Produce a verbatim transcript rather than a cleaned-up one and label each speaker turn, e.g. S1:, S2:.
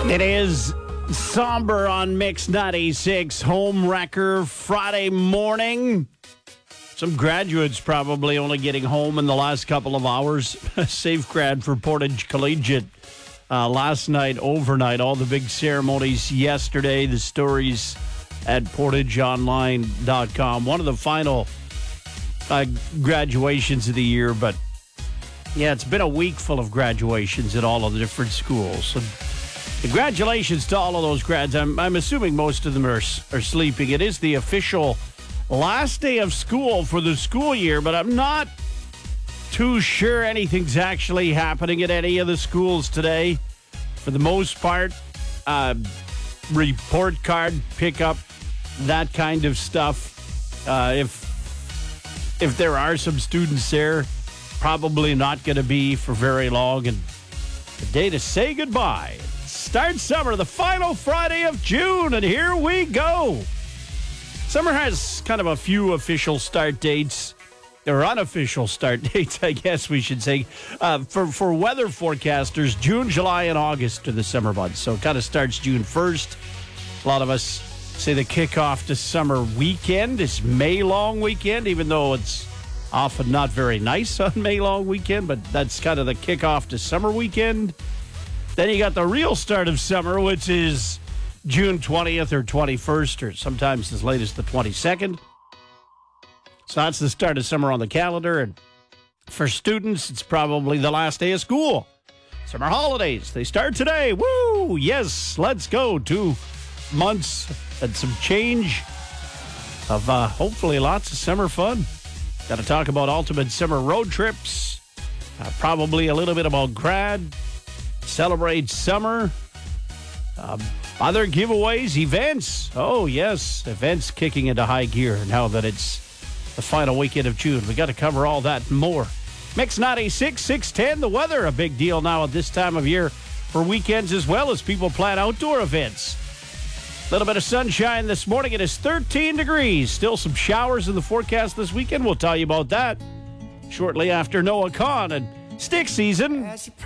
S1: It is somber on Mix ninety-six, home wrecker Friday morning. Some graduates probably only getting home in the last couple of hours. Safe grad for Portage Collegiate uh, last night, overnight. All the big ceremonies yesterday. The stories at portage online dot com. One of the final uh, graduations of the year, but yeah, it's been a week full of graduations at all of the different schools. So congratulations to all of those grads. I'm, I'm assuming most of them are, are sleeping. It is the official last day of school for the school year, but I'm not too sure anything's actually happening at any of the schools today. For the most part, uh, report card pickup, that kind of stuff. Uh, if if there are some students there, probably not going to be for very long. And the day to say goodbye. Start summer, the final Friday of June, and here we go. Summer has kind of a few official start dates, or unofficial start dates, I guess we should say. Uh, for, for weather forecasters, June, July, and August are the summer months. So it kind of starts June first. A lot of us say the kickoff to summer weekend is May long weekend, even though it's often not very nice on May long weekend, but that's kind of the kickoff to summer weekend. Then you got the real start of summer, which is June twentieth or twenty-first, or sometimes as late as the twenty-second. So that's the start of summer on the calendar. And for students, it's probably the last day of school. Summer holidays, they start today. Woo! Yes, let's go. Two months and some change of uh, hopefully lots of summer fun. Got to talk about ultimate summer road trips. Uh, probably a little bit about grad. Celebrate summer. Um, other giveaways, events. Oh, yes, events kicking into high gear now that it's the final weekend of June. We got to cover all that and more. Mix ninety-six, six ten, the weather, a big deal now at this time of year for weekends as well as people plan outdoor events. A little bit of sunshine this morning. It is thirteen degrees. Still some showers in the forecast this weekend. We'll tell you about that shortly after Noah Kahn and Stick Season.